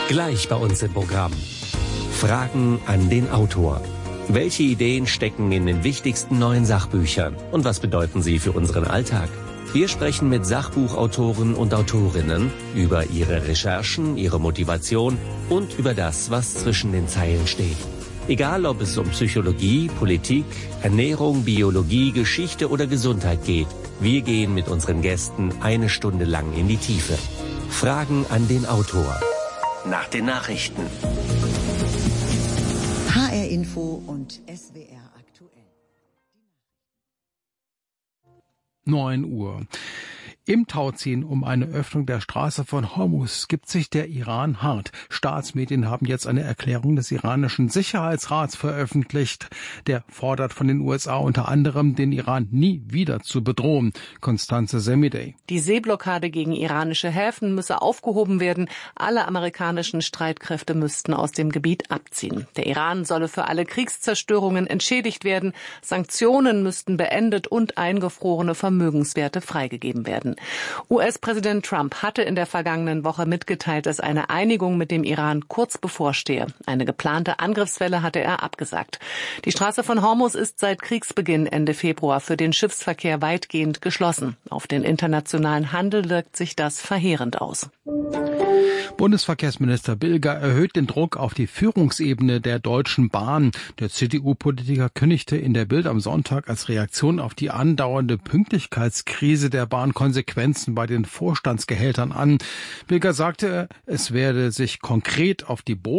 Gleich bei uns im Programm. Fragen an den Autor. Welche Ideen stecken in den wichtigsten neuen Sachbüchern? Und was bedeuten sie für unseren Alltag? Wir sprechen mit Sachbuchautoren und Autorinnen über ihre Recherchen, ihre Motivation und über das, was zwischen den Zeilen steht. Egal, ob es um Psychologie, Politik, Ernährung, Biologie, Geschichte oder Gesundheit geht, wir gehen mit unseren Gästen 1 Stunde lang in die Tiefe. Fragen an den Autor. Nach den Nachrichten. HR Info und SWR aktuell. 9 Uhr. Im Tauziehen um eine Öffnung der Straße von Hormuz gibt sich der Iran hart. Staatsmedien haben jetzt eine Erklärung des iranischen Sicherheitsrats veröffentlicht. Der fordert von den USA unter anderem, den Iran nie wieder zu bedrohen. Constanze Semidey. Die Seeblockade gegen iranische Häfen müsse aufgehoben werden. Alle amerikanischen Streitkräfte müssten aus dem Gebiet abziehen. Der Iran solle für alle Kriegszerstörungen entschädigt werden. Sanktionen müssten beendet und eingefrorene Vermögenswerte freigegeben werden. US-Präsident Trump hatte in der vergangenen Woche mitgeteilt, dass eine Einigung mit dem Iran kurz bevorstehe. Eine geplante Angriffswelle hatte er abgesagt. Die Straße von Hormuz ist seit Kriegsbeginn Ende Februar für den Schiffsverkehr weitgehend geschlossen. Auf den internationalen Handel wirkt sich das verheerend aus. Bundesverkehrsminister Bilger erhöht den Druck auf die Führungsebene der Deutschen Bahn. Der CDU-Politiker kündigte in der Bild am Sonntag als Reaktion auf die andauernde Pünktlichkeitskrise der Bahn Konsequenzen bei den Vorstandsgehältern an. Bilger sagte, es werde sich konkret auf die